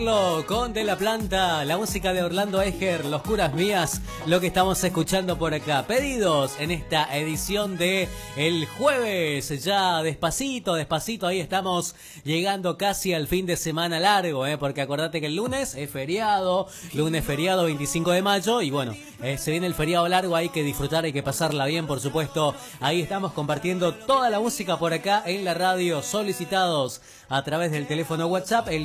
Con De La Planta, la música de Orlando Eger, Los Curas Mías, lo que estamos escuchando por acá. Pedidos en esta edición de el jueves, ya despacito, ahí estamos llegando casi al fin de semana largo, porque acordate que el lunes es feriado, lunes feriado 25 de mayo, y bueno, se viene el feriado largo, hay que disfrutar, hay que pasarla bien, por supuesto. Ahí estamos compartiendo toda la música por acá en la radio, solicitados a través del teléfono WhatsApp, el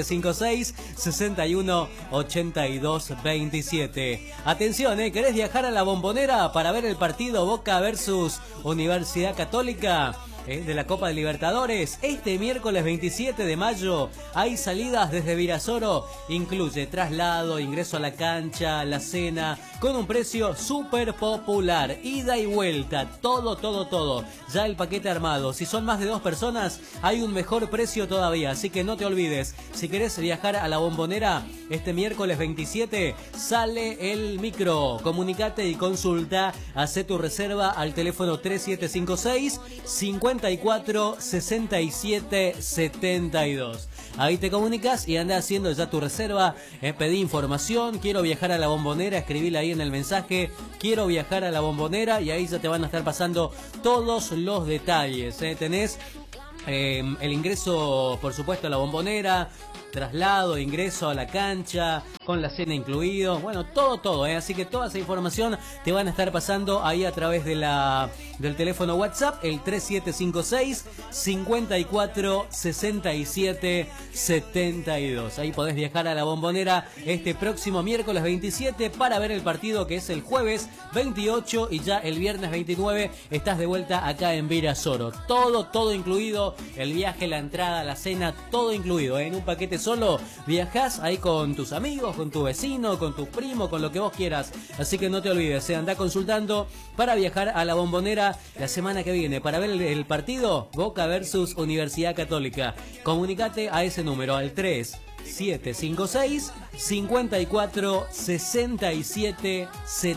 3756-618227. Atención, ¿querés viajar a La Bombonera para ver el partido Boca versus Universidad Católica de la Copa de Libertadores? Este miércoles 27 de mayo hay salidas desde Virasoro, incluye traslado, ingreso a la cancha, la cena, con un precio súper popular, ida y vuelta, todo, ya el paquete armado. Si son más de 2 personas, hay un mejor precio todavía, así que no te olvides, si querés viajar a La Bombonera, este miércoles 27 sale el micro. Comunicate y consulta, hacé tu reserva al teléfono 3756 54 67 72. Ahí te comunicas y anda haciendo ya tu reserva, pedí información, quiero viajar a La Bombonera, escribíla ahí en el mensaje, quiero viajar a La Bombonera, y ahí ya te van a estar pasando todos los detalles. Tenés el ingreso, por supuesto, a La Bombonera, traslado, ingreso a la cancha, con la cena incluido, bueno, todo, así que toda esa información te van a estar pasando ahí a través de del teléfono WhatsApp, el 3756 54 67 72. Ahí podés viajar a La Bombonera este próximo miércoles 27 para ver el partido, que es el jueves 28, y ya el viernes 29 estás de vuelta acá en Virasoro. Todo incluido, el viaje, la entrada, la cena, todo incluido, en un paquete solo. Viajás ahí con tus amigos, con tu vecino, con tu primo, con lo que vos quieras. Así que no te olvides, andá consultando para viajar a La Bombonera la semana que viene para ver el partido Boca versus Universidad Católica. Comunicate a ese número, al 3756 54 67 70.